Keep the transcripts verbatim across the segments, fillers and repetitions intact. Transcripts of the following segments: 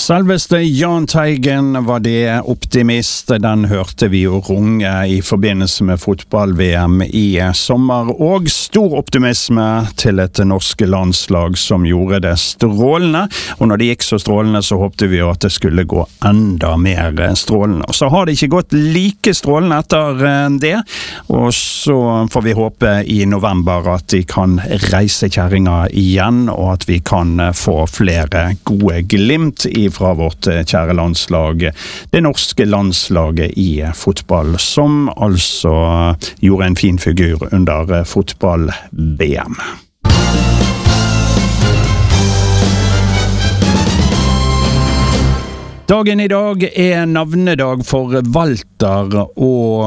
Selveste Jahn Teigen var det, optimist. Den hørte vi jo runge i forbindelse med fotball-V M i sommer, og stor optimisme til et norsk landslag som gjorde det strålende. Og når det gikk så strålende, så håpte vi jo at det skulle gå enda mer strålende. Og så har det ikke gått like strålende etter det, og så får vi håpe i november at de kan reise kjerringa igjen, og at vi kan få flere gode glimt i fra vårt kjære landslag, det norske landslaget i fotball, som altså gjorde en fin figur under fotball-V M. Dagen i dag er navnedag for Walter, og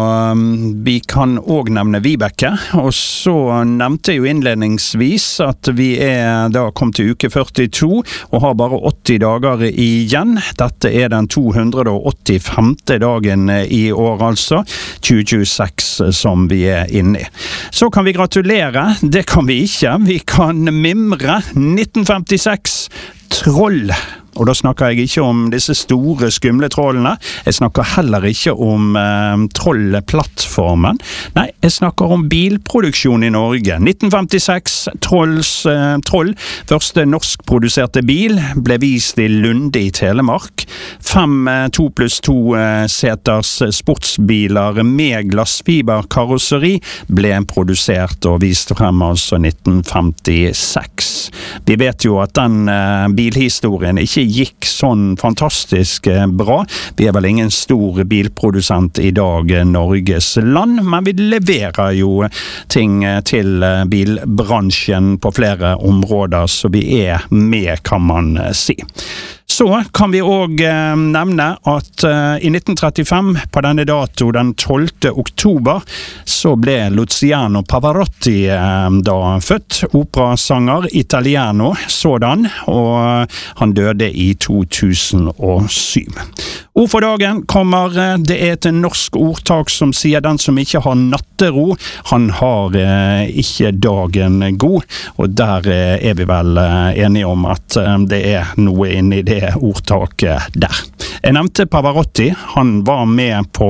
vi kan også nevne Vibeke. Og så nevnte jeg jo innledningsvis at vi er da kommet til uke førtito og har bare åtti dager igjen. Dette er den to hundre og åttifemte dagen i år, altså tjue tjueseks som vi er inne i. Så kan vi gratulere, det kan vi ikke. Vi kan mimre. nitten femtiseks, Troll. Og da snakker jeg ikke om disse store, skumle trollene. Jeg snakker heller ikke om eh, trollplattformen. Nei, jeg snakker om bilproduksjon i Norge. nitten femtiseks, Trolls, eh, Troll, første norskproduserte bil, ble vist i Lunde i Telemark. Fem eh, to pluss to eh, seters sportsbiler med glassfiberkarosseri ble produsert og vist frem altså nitten femtiseks. Vi vet jo at den eh, bilhistorien ikke gikk sånn fantastisk bra. Vi er vel ingen stor bilprodusent i dag, Norges land, men vi leverer jo ting til bilbransjen på flere områder, så vi er med, kan man si. Så kan vi også nevne at i nitten trettifem, på denne dato, den tolvte oktober, så ble Luciano Pavarotti da født, operasanger, italiano, sådan, og han døde i to tusen og syv. Ord for dagen kommer, det er et norsk ordtak som sier den som ikke har nattero, han har ikke dagen god, og der er vi vel enige om at det er noe inne i det ordtaket der. Jeg nevnte Pavarotti, han var med på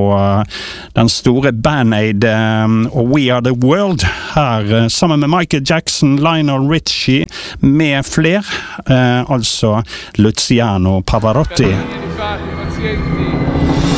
den store Band-Aid og We Are The World her, sammen med Michael Jackson, Lionel Richie, med fler, altså Luciano Pavarotti.